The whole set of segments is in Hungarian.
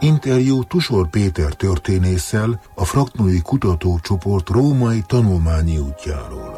Interjú Tusor Péter történésszel a Fraknói Kutatócsoport római tanulmányi útjáról.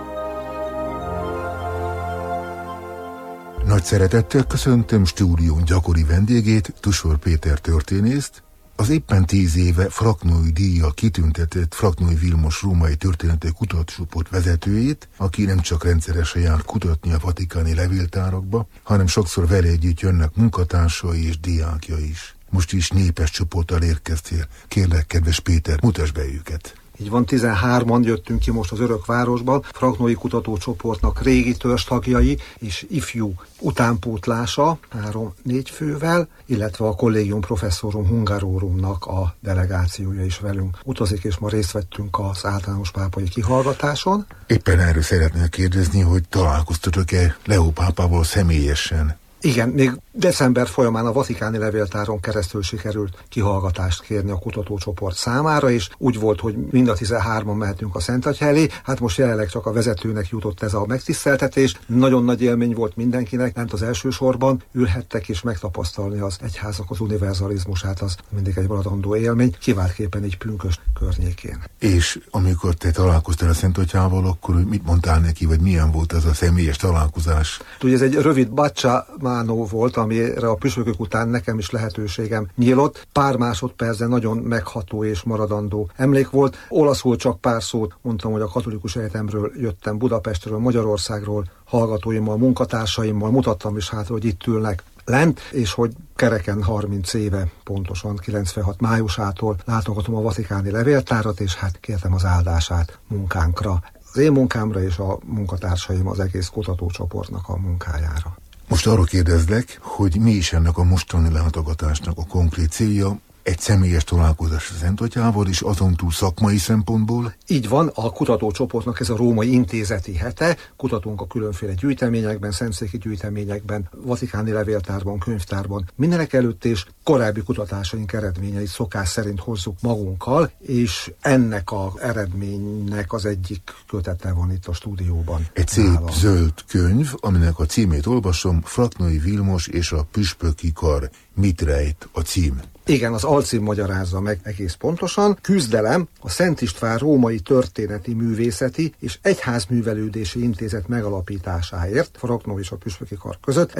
Nagy szeretettel köszöntöm stúdión gyakori vendégét, Tusor Péter történészt, az éppen 10 éve Fraknói díjjal kitüntetett Fraknói Vilmos római történeti kutatócsoport vezetőjét, aki nem csak rendszeresen jár kutatni a vatikáni levéltárakba, hanem sokszor vele együtt jönnek munkatársai és diákja is. Most is népes csoporttal érkeztél. Kérlek, kedves Péter, mutasd be őket. Így van, 13-an jöttünk ki most az Örökvárosban, Fraknói Kutatócsoportnak régi törzstagjai és ifjú utánpótlása 3-4 fővel, illetve a kollégium professzorum Hungarorumnak a delegációja is velünk utazik, és ma részt vettünk az általános pápai kihallgatáson. Éppen erről szeretnék kérdezni, hogy találkoztatok-e Leó pápával személyesen? Igen, még december folyamán a vatikáni levéltáron keresztül sikerült kihallgatást kérni a kutatócsoport számára, és úgy volt, hogy mind a 13-an mehetünk a Szentatyha elé. Hát most jelenleg csak a vezetőnek jutott ez a megtiszteltetés. Nagyon nagy élmény volt mindenkinek, nem az első sorban ülhettek és megtapasztalni az egyházak az univerzalizmusát, az mindig egy maradandó élmény, kiváltképpen így Pünkösd környékén. És amikor te találkoztál a Szentatyhával, akkor mit mondtál neki, vagy milyen volt az a személyes találkozás? Ugye ez egy rövid bacsamánó volt, amire a püspökök után nekem is lehetőségem nyílt. Pár másodpercen nagyon megható és maradandó emlék volt. Olaszul csak pár szót mondtam, hogy a Katolikus Egyetemről jöttem, Budapestről, Magyarországról, hallgatóimmal, munkatársaimmal, mutattam is hátra, hogy itt ülnek lent, és hogy kereken 30 éve, pontosan 96 májusától látogatom a vatikáni levéltárat, és hát kértem az áldását munkánkra. Az én munkámra és a munkatársaim az egész kutatócsoportnak a munkájára. Most arról kérdezlek, hogy mi is ennek a mostani látogatásnak a konkrét célja, egy személyes találkozás a Szentatyhával, és azon túl szakmai szempontból? Így van, a kutatócsoportnak ez a római intézeti hete. Kutatunk a különféle gyűjteményekben, szentszéki gyűjteményekben, vatikáni levéltárban, könyvtárban. Mindenek előtt és korábbi kutatásaink eredményeit szokás szerint hozzuk magunkkal, és ennek az eredménynek az egyik kötete van itt a stúdióban. Egy szép zöld könyv, aminek a címét olvasom, Fraknói Vilmos és a püspöki kar. Mit rejt a cím? Igen, az alcím magyarázza meg egész pontosan. Küzdelem a Szent István Római Történeti Művészeti és Egyházművelődési Intézet megalapításáért Fraknói és a püspöki kar között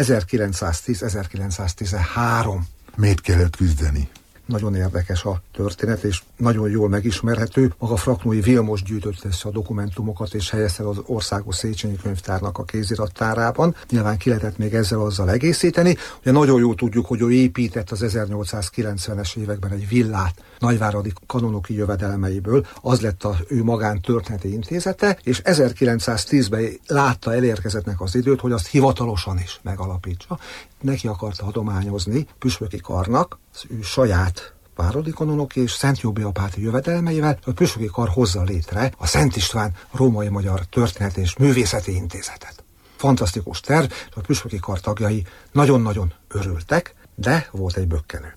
1910-1913. Miért kellett küzdeni? Nagyon érdekes a történet, és nagyon jól megismerhető. Maga Fraknói Vilmos gyűjtött össze a dokumentumokat, és helyezte az Országos Széchenyi Könyvtárnak a kézirattárában. Nyilván ki lehetett még azzal egészíteni. Ugye nagyon jól tudjuk, hogy ő épített az 1890-es években egy villát nagyváradi kanonoki jövedelemeiből. Az lett az ő magántörténeti intézete, és 1910-ben látta elérkezettnek az időt, hogy azt hivatalosan is megalapítsa. Neki akarta adományozni püspöki karnak az ő saját váradi kanonok és Szent Jóbi apáti jövedelmeivel, a püspöki kar hozza létre a Szent István Római Magyar Történeti és Művészeti Intézetet. Fantasztikus terv, és a püspöki kar tagjai nagyon-nagyon örültek, de volt egy bökkenő.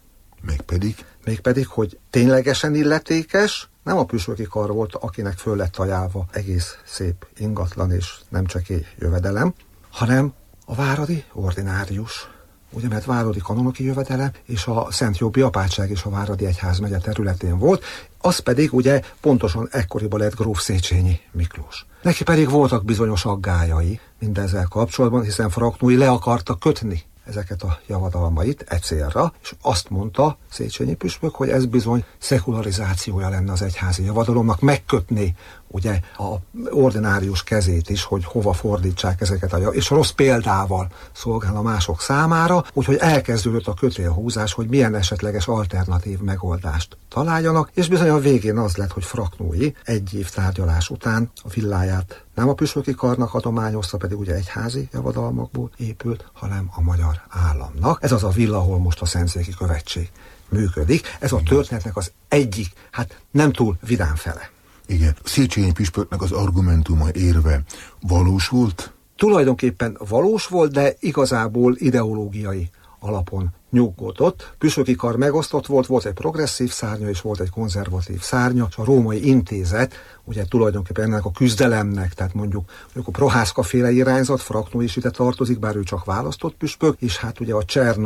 Mégpedig, hogy ténylegesen illetékes, nem a püspöki kar volt, akinek föl lett ajánlva egész szép ingatlan és nem csekély jövedelem, hanem a váradi ordinárius. Ugye, mert váradi kanonoki jövedelem, és a Szent Jóbi apátság is a váradi egyházmegye területén volt, az pedig ugye pontosan ekkoriban lett gróf Széchenyi Miklós. Neki pedig voltak bizonyos aggályai mindezzel kapcsolatban, hiszen Fraknói le akarta kötni ezeket a javadalmait egy célra, és azt mondta Széchenyi püspök, hogy ez bizony szekularizációja lenne az egyházi javadalomnak, megkötné ugye a ordinárius kezét is, hogy hova fordítsák ezeket és rossz példával szolgál a mások számára, úgyhogy elkezdődött a kötélhúzás, hogy milyen esetleges alternatív megoldást találjanak, és bizony a végén az lett, hogy Fraknói egy év tárgyalás után a villáját nem a püspöki karnak adományozta, pedig ugye egyházi javadalmakból épült, hanem a magyar államnak. Ez az a villa, ahol most a Szentszéki Követség működik. Ez a történetnek az egyik, hát nem túl vidám fele. Igen, Széchenyi püspöknek az argumentuma, érve valós volt? Tulajdonképpen valós volt, de igazából ideológiai alapon nyugodott. Püspöki kar megosztott volt egy progresszív szárnya és volt egy konzervatív szárnya, és a római intézet, ugye tulajdonképpen ennek a küzdelemnek, tehát mondjuk a Prohászka féle irányzat, Fraknói is ide tartozik, bár ő csak választott püspök, és hát ugye a Csern